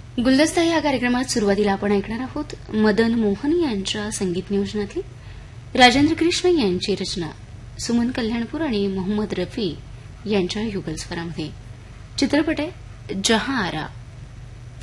गुलदस्ता या कार्यक्रमात सुरुवातीला आपण ऐकणार आहोत मदन मोहन यांच्या संगीत नियोजनातली राजेंद्र कृष्ण यांची रचना सुमन कल्याणपूर आणि मोहम्मद रफी यांच्या युगल स्वरामध्ये. चित्रपट आहे जहां आरा.